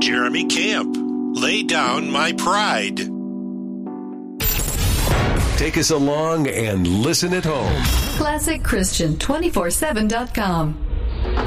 Jeremy Camp. Lay down my pride. Take us along and listen at home. ClassicChristian247.com